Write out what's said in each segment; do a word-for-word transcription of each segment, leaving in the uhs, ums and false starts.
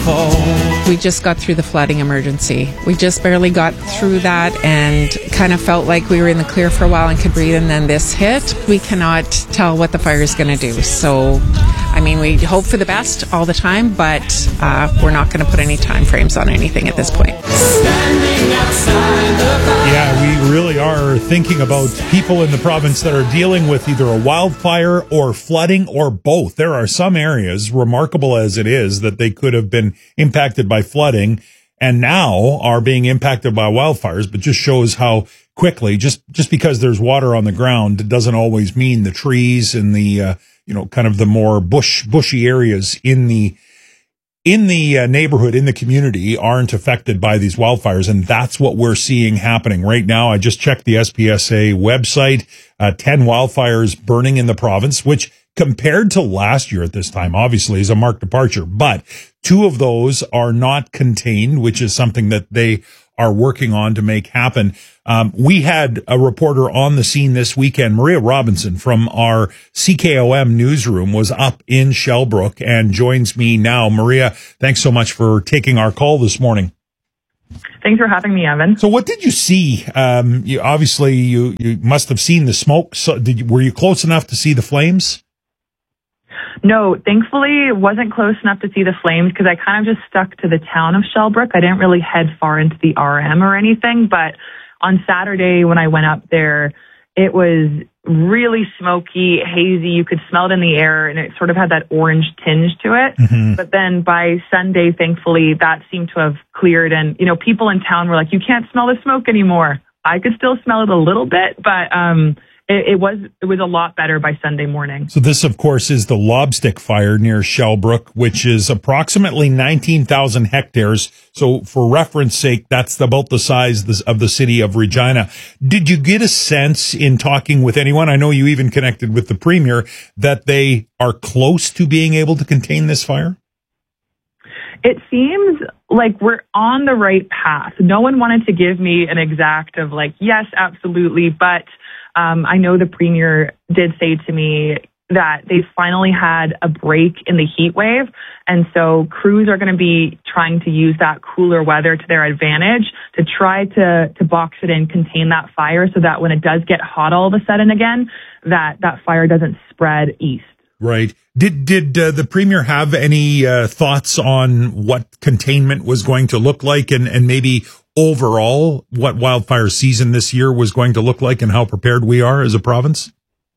We just got through the flooding emergency. We just barely got through that and kind of felt like we were in the clear for a while and could breathe, and then this hit. We cannot tell what the fire is going to do. So, I mean, we hope for the best all the time, but uh, we're not going to put any time frames on anything at this point. Yeah, we really are thinking about people in the province that are dealing with either a wildfire or flooding or both. There are some areas, remarkable as it is, that they could have been impacted by flooding and now are being impacted by wildfires, but just shows how quickly, just, just because there's water on the ground, it doesn't always mean the trees and the, uh, you know, kind of the more bush, bushy areas in the, in the uh, neighborhood, in the community, aren't affected by these wildfires. And that's what we're seeing happening right now. I just checked the S P S A website, uh, ten wildfires burning in the province, which compared to last year at this time, obviously is a marked departure, but two of those are not contained, which is something that they are working on to make happen. Um, we had a reporter on the scene this weekend. Maria Robinson from our C K O M newsroom was up in Shellbrook and joins me now. Maria, thanks so much for taking our call this morning. Thanks for having me, Evan. So what did you see? Um, you, obviously, you, you must have seen the smoke. So did you, were you close enough to see the flames? No, thankfully, it wasn't close enough to see the flames because I kind of just stuck to the town of Shellbrook. I didn't really head far into the R M or anything, but on Saturday when I went up there, it was really smoky, hazy. You could smell it in the air, and it sort of had that orange tinge to it. Mm-hmm. But then by Sunday, thankfully, that seemed to have cleared, and, you know, people in town were like, you can't smell the smoke anymore. I could still smell it a little bit, but um It, it was it was a lot better by Sunday morning. So this, of course, is the Lobstick Fire near Shellbrook, which is approximately nineteen thousand hectares. So for reference sake, that's about the size of the city of Regina. Did you get a sense in talking with anyone, I know you even connected with the Premier, that they are close to being able to contain this fire? It seems like we're on the right path. No one wanted to give me an exact of like, yes, absolutely, but Um, I know the Premier did say to me that they finally had a break in the heat wave. And so crews are going to be trying to use that cooler weather to their advantage to try to, to box it in, contain that fire so that when it does get hot all of a sudden again, that that fire doesn't spread east. Right. Did did uh, the Premier have any uh, thoughts on what containment was going to look like and, and maybe overall what wildfire season this year was going to look like and how prepared we are as a province?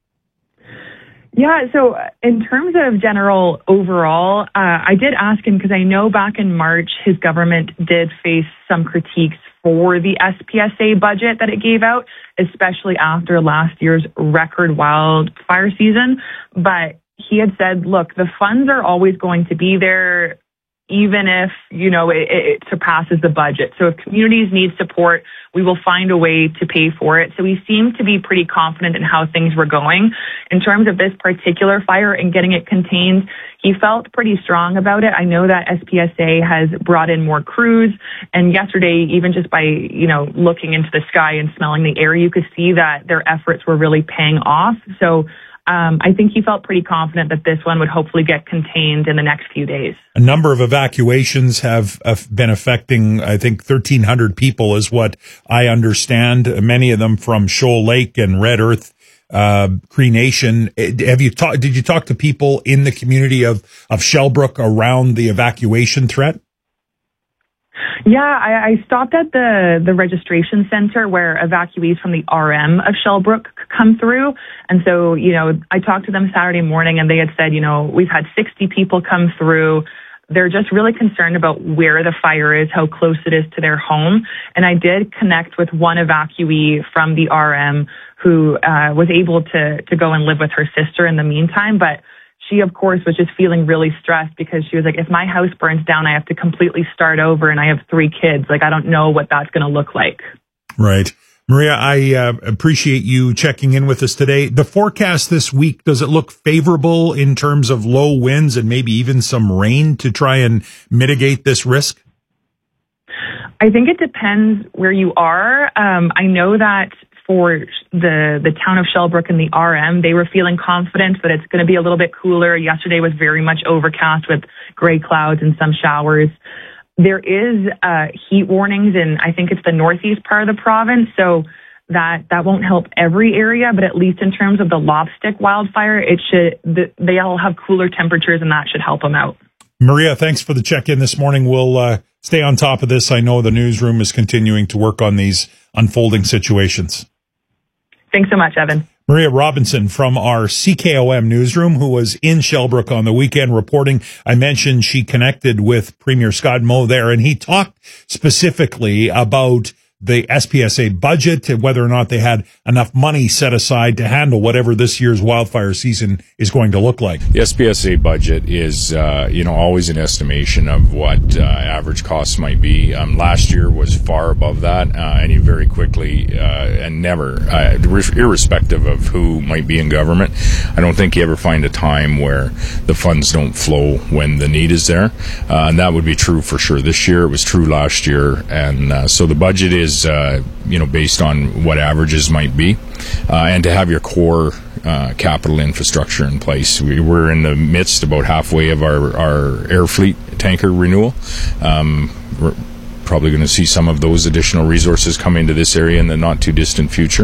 Yeah, so in terms of general overall, uh, I did ask him because I know back in March his government did face some critiques for the S P S A budget that it gave out, especially after last year's record wildfire season. But he had said, look, the funds are always going to be there, even if, you know, it, it surpasses the budget. So if communities need support, we will find a way to pay for it. So he seemed to be pretty confident in how things were going. In terms of this particular fire and getting it contained, he felt pretty strong about it. I know that S P S A has brought in more crews, and yesterday, even just by, you know, looking into the sky and smelling the air, you could see that their efforts were really paying off. So Um, I think he felt pretty confident that this one would hopefully get contained in the next few days. A number of evacuations have uh, been affecting, I think, thirteen hundred people is what I understand, many of them from Shoal Lake and Red Earth, uh, Cree Nation. Have you talked, did you talk to people in the community of, of Shellbrook around the evacuation threat? Yeah, I, I stopped at the, the registration center where evacuees from the R M of Shellbrook come through. And so, you know, I talked to them Saturday morning and they had said, you know, we've had sixty people come through. They're just really concerned about where the fire is, how close it is to their home. And I did connect with one evacuee from the R M who uh, was able to, to go and live with her sister in the meantime. But she, of course, was just feeling really stressed because she was like, if my house burns down, I have to completely start over and I have three kids. Like, I don't know what that's going to look like. Right. Maria, I uh, appreciate you checking in with us today. The forecast this week, does it look favorable in terms of low winds and maybe even some rain to try and mitigate this risk? I think it depends where you are. Um, I know that for the the town of Shellbrook and the R M, they were feeling confident that it's going to be a little bit cooler. Yesterday was very much overcast with gray clouds and some showers. There is uh, heat warnings in, I think it's the northeast part of the province, so that that won't help every area, but at least in terms of the Lobstick wildfire, it should the, they all have cooler temperatures, and that should help them out. Maria, thanks for the check-in this morning. We'll uh, stay on top of this. I know the newsroom is continuing to work on these unfolding situations. Thanks so much, Evan. Maria Robinson from our C K O M newsroom, who was in Shellbrook on the weekend reporting. I mentioned she connected with Premier Scott Moe there, and he talked specifically about the S P S A budget and whether or not they had enough money set aside to handle whatever this year's wildfire season is going to look like. The S P S A budget is, uh, you know, always an estimation of what uh, average costs might be. Um, last year was far above that, uh, and you very quickly uh, and never, uh, irrespective of who might be in government, I don't think you ever find a time where the funds don't flow when the need is there, uh, and that would be true for sure this year. It was true last year, and uh, so the budget is Is, uh, you know, based on what averages might be, uh, and to have your core uh, capital infrastructure in place. We, we're in the midst, about halfway of our, our air fleet tanker renewal. Um, we're probably going to see some of those additional resources come into this area in the not too distant future.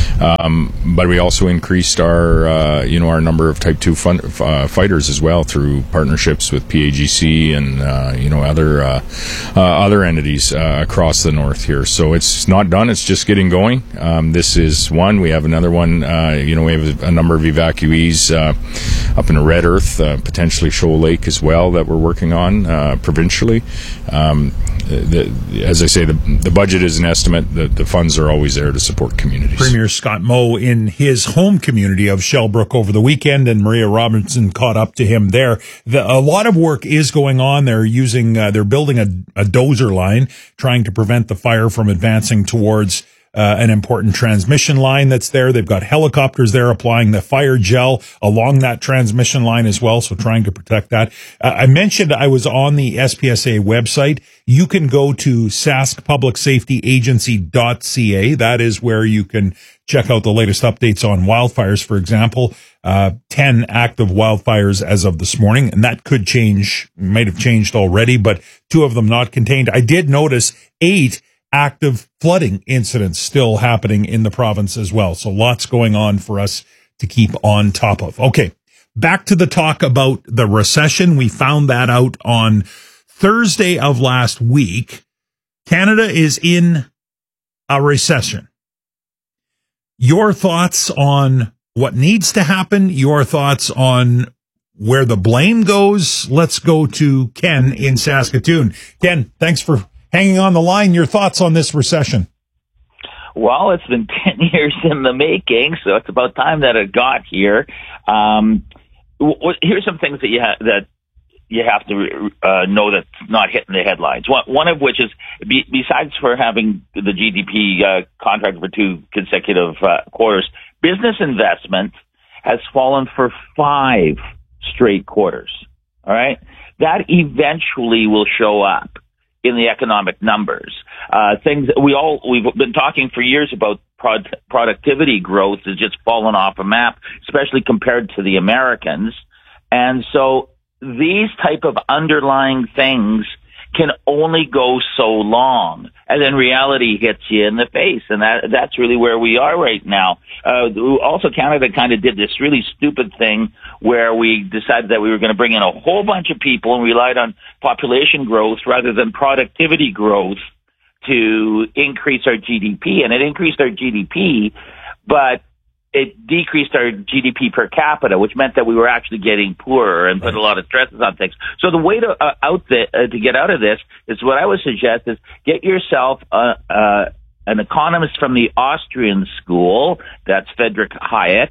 Um, but we also increased our, uh, you know, our number of Type two fun, uh, fighters as well through partnerships with P A G C and uh, you know other uh, uh, other entities uh, across the north here. So it's not done; it's just getting going. Um, this is one. We have another one. Uh, you know, we have a number of evacuees uh, up in Red Earth, uh, potentially Shoal Lake as well, that we're working on uh, provincially. Um, the, as I say, the, the budget is an estimate. The, the funds are always there to support communities. Premier Scott Moe in his home community of Shellbrook over the weekend, and Maria Robinson caught up to him there. The, a lot of work is going on. They're using, uh, they're building a, a dozer line, trying to prevent the fire from advancing towards Uh, an important transmission line that's there. They've got helicopters there applying the fire gel along that transmission line as well, so trying to protect that. Uh, I mentioned I was on the S P S A website. You can go to sask public safety agency dot c a. That is where you can check out the latest updates on wildfires. For example, uh, ten active wildfires as of this morning, and that could change, might have changed already, but two of them not contained. I did notice eight active flooding incidents still happening in the province as well. So lots going on for us to keep on top of. Okay, back to the talk about the recession. We found that out on Thursday of last week. Canada is in a recession. Your thoughts on what needs to happen? Your thoughts on where the blame goes? Let's go to Ken in Saskatoon. Ken, thanks for hanging on the line. Your thoughts on this recession? Well, it's been ten years in the making, so it's about time that it got here. Um, w- here's some things that you ha- that you have to uh, know that's not hitting the headlines. One, one of which is, be- besides for having the G D P uh, contract for two consecutive uh, quarters, business investment has fallen for five straight quarters. All right, that eventually will show up in the economic numbers. Uh, things that we all, we've been talking for years about prod, productivity growth has just fallen off a map, especially compared to the Americans. And so these type of underlying things can only go so long, and then reality hits you in the face, and that that's really where we are right now. Uh, also, Canada kind of did this really stupid thing where we decided that we were going to bring in a whole bunch of people and relied on population growth rather than productivity growth to increase our G D P, and it increased our G D P, but it decreased our G D P per capita, which meant that we were actually getting poorer and put a lot of stresses on things. So the way to uh, out the, uh, to get out of this is what I would suggest is get yourself uh, uh, an economist from the Austrian school, that's Friedrich Hayek,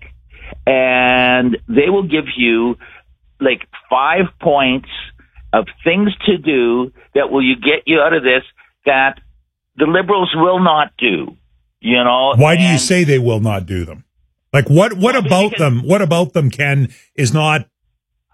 and they will give you like five points of things to do that will you get you out of this that the Liberals will not do. You know, why do you say they will not do them? Like what, what well, about them, what about them, Ken, is not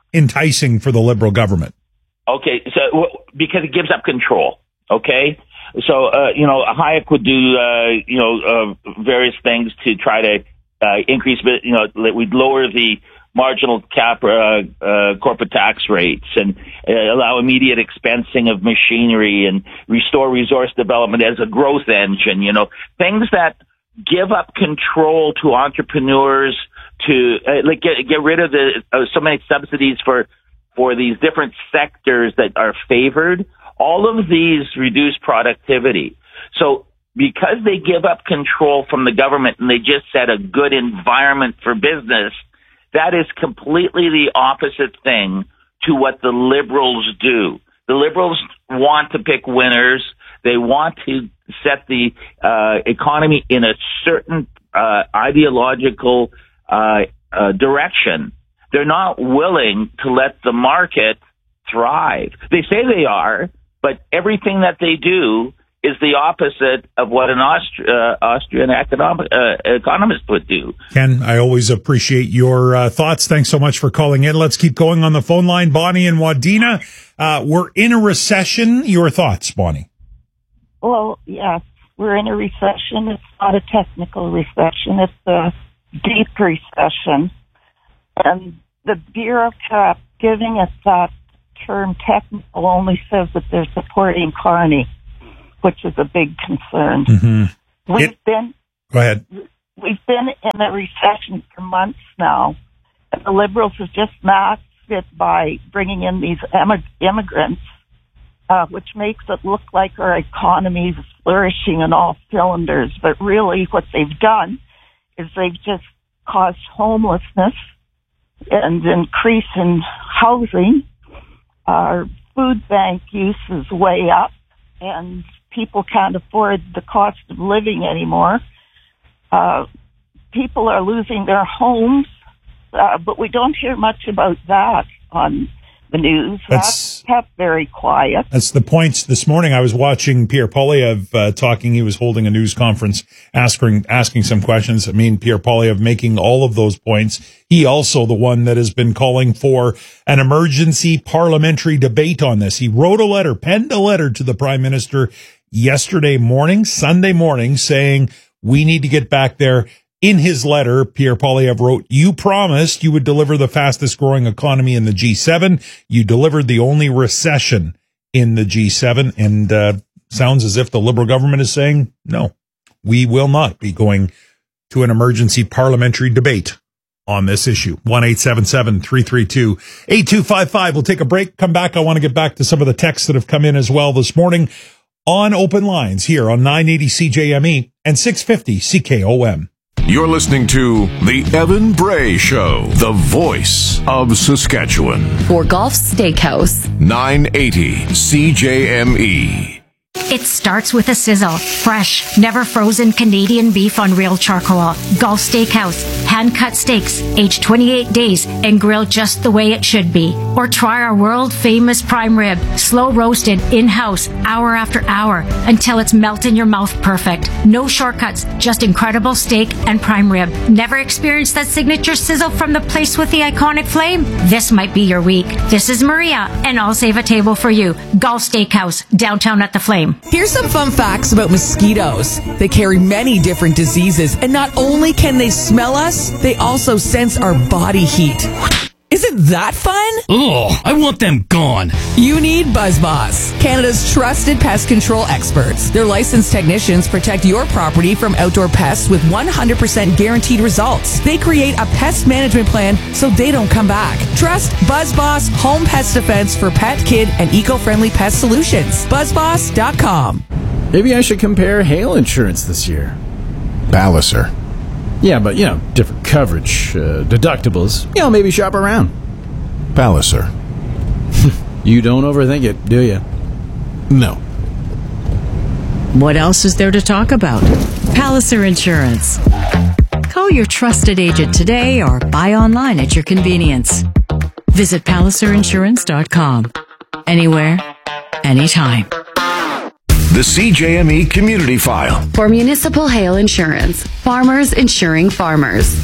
enticing for the Liberal government? Okay, so because it gives up control, okay? so uh, you know, Hayek would do uh, you know uh, various things to try to uh, increase, you know, we'd lower the marginal cap uh, uh, corporate tax rates and uh, allow immediate expensing of machinery and restore resource development as a growth engine. You know, things that give up control to entrepreneurs to uh, like get get rid of the uh, so many subsidies for for these different sectors that are favored. All of these reduce productivity. So because they give up control from the government and they just set a good environment for business, that is completely the opposite thing to what the liberals do. The liberals want to pick winners. They want to set the uh, economy in a certain uh, ideological uh, uh, direction. They're not willing to let the market thrive. They say they are, but everything that they do is the opposite of what an Austri- uh, Austrian economic, uh, economist would do. Ken, I always appreciate your uh, thoughts. Thanks so much for calling in. Let's keep going on the phone line. Bonnie and Wadena, uh, we're in a recession. Your thoughts, Bonnie? Well, yes, we're in a recession. It's not a technical recession. It's a deep recession. And the bureaucrat giving us that term technical only says that they're supporting Carney, which is a big concern. Mm-hmm. We've it, been go ahead. We've been in a recession for months now, and the Liberals have just masked it by bringing in these em- immigrants, uh, which makes it look like our economy is flourishing in all cylinders. But really, what they've done is they've just caused homelessness and increase in housing. Our food bank use is way up, and people can't afford the cost of living anymore. Uh, people are losing their homes, uh, but we don't hear much about that on the news. That's, that's kept very quiet. That's the points this morning. I was watching Pierre Poilievre uh, talking. He was holding a news conference, asking asking some questions. I mean, Pierre Poilievre making all of those points. He also the one that has been calling for an emergency parliamentary debate on this. He wrote a letter, penned a letter to the Prime Minister yesterday morning, Sunday morning, saying we need to get back there. In his letter, Pierre Poilievre wrote, "You promised you would deliver the fastest growing economy in the G seven. You delivered the only recession in the G seven." And uh, sounds as if the Liberal government is saying, no, we will not be going to an emergency parliamentary debate on this issue. one eight seven seven, three three two, eight two five five. We'll take a break, come back. I want to get back to some of the texts that have come in as well this morning on Open Lines here on nine eighty C J M E and six fifty C K O M. You're listening to The Evan Bray Show, the voice of Saskatchewan. For Golf Steakhouse. nine eighty C J M E. It starts with a sizzle. Fresh, never frozen Canadian beef on real charcoal. Gulf Steakhouse. Hand-cut steaks, aged twenty-eight days and grilled just the way it should be. Or try our world-famous prime rib. Slow roasted, in-house, hour after hour, until it's melt in your mouth perfect. No shortcuts, just incredible steak and prime rib. Never experienced that signature sizzle from the place with the iconic flame? This might be your week. This is Maria, and I'll save a table for you. Gulf Steakhouse, downtown at the Flame. Here's some fun facts about mosquitoes. They carry many different diseases, and not only can they smell us, they also sense our body heat. Isn't that fun? Ugh, I want them gone. You need BuzzBoss, Canada's trusted pest control experts. Their licensed technicians protect your property from outdoor pests with one hundred percent guaranteed results. They create a pest management plan so they don't come back. Trust BuzzBoss Home Pest Defense for pet, kid, and eco-friendly pest solutions. BuzzBoss dot com. Maybe I should compare hail insurance this year. Palliser. Yeah, but, you know, different coverage, uh, deductibles. You know, maybe shop around. Palliser. You don't overthink it, do you? No. What else is there to talk about? Palliser Insurance. Call your trusted agent today or buy online at your convenience. Visit Palliser Insurance dot com. Anywhere, anytime. The C J M E Community File. For municipal hail insurance, farmers insuring farmers.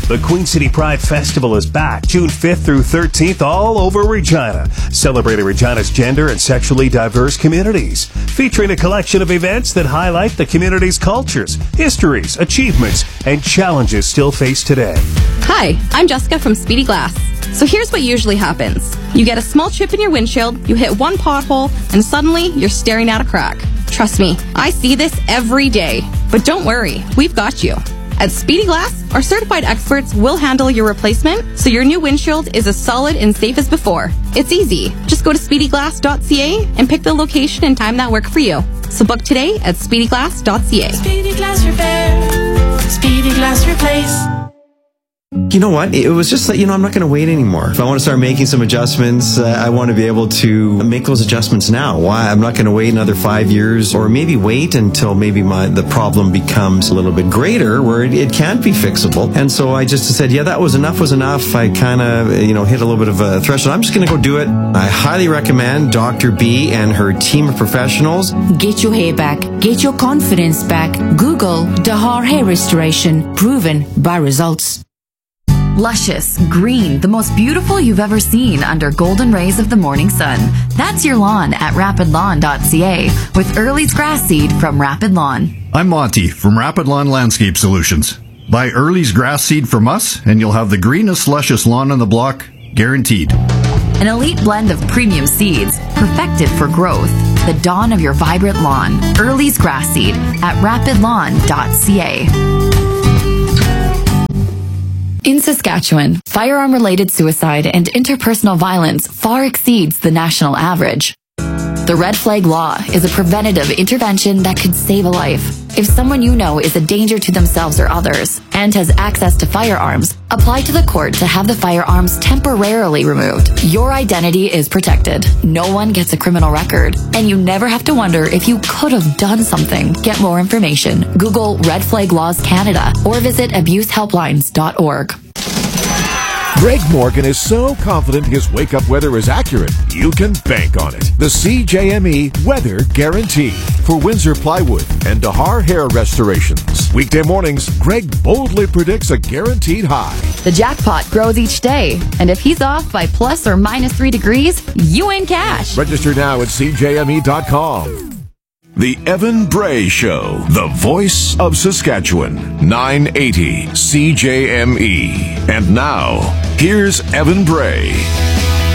The Queen City Pride Festival is back June fifth through thirteenth all over Regina, celebrating Regina's gender and sexually diverse communities, featuring a collection of events that highlight the community's cultures, histories, achievements, and challenges still faced today. Hi, I'm Jessica from Speedy Glass. So here's what usually happens. You get a small chip in your windshield, you hit one pothole, and suddenly you're staring at a crack. Trust me, I see this every day. But don't worry, we've got you. At Speedy Glass, our certified experts will handle your replacement so your new windshield is as solid and safe as before. It's easy. Just go to speedy glass dot c a and pick the location and time that work for you. So book today at speedy glass dot c a. Speedy Glass Repair. Speedy Glass Replace. You know what? It was just that, you know, I'm not going to wait anymore. If I want to start making some adjustments, uh, I want to be able to make those adjustments now. Why? I'm not going to wait another five years or maybe wait until maybe my the problem becomes a little bit greater where it, it can't be fixable. And so I just said, yeah, that was enough was enough. I kind of, you know, hit a little bit of a threshold. I'm just going to go do it. I highly recommend Doctor B and her team of professionals. Get your hair back. Get your confidence back. Google Dahar Hair Restoration. Proven by results. Luscious, green, the most beautiful you've ever seen under golden rays of the morning sun. That's your lawn at rapid lawn dot c a with Early's grass seed from Rapid Lawn. I'm Monty from Rapid Lawn Landscape Solutions. Buy Early's grass seed from us and you'll have the greenest, luscious lawn on the block, guaranteed. An elite blend of premium seeds, perfected for growth. The dawn of your vibrant lawn. Early's grass seed at rapid lawn dot c a. In Saskatchewan, firearm-related suicide and interpersonal violence far exceeds the national average. The Red Flag Law is a preventative intervention that could save a life. If someone you know is a danger to themselves or others and has access to firearms, apply to the court to have the firearms temporarily removed. Your identity is protected. No one gets a criminal record, and you never have to wonder if you could have done something. Get more information. Google Red Flag Laws Canada or visit abuse helplines dot org. Greg Morgan is so confident his wake-up weather is accurate, you can bank on it. The C J M E Weather Guarantee for Windsor Plywood and Dahar Hair Restorations. Weekday mornings, Greg boldly predicts a guaranteed high. The jackpot grows each day, and if he's off by plus or minus three degrees, you win cash. Register now at c j m e dot com. The Evan Bray Show, the voice of Saskatchewan, nine eighty C J M E. And now, here's Evan Bray.